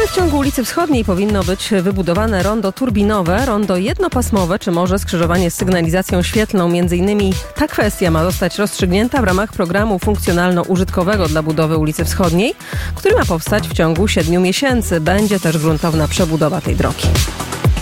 w ciągu ulicy Wschodniej powinno być wybudowane rondo turbinowe, rondo jednopasmowe, czy może skrzyżowanie z sygnalizacją świetlną. Między innymi ta kwestia ma zostać rozstrzygnięta w ramach programu funkcjonalno-użytkowego dla budowy ulicy Wschodniej, który ma powstać w ciągu 7 miesięcy. Będzie też gruntowna przebudowa tej drogi.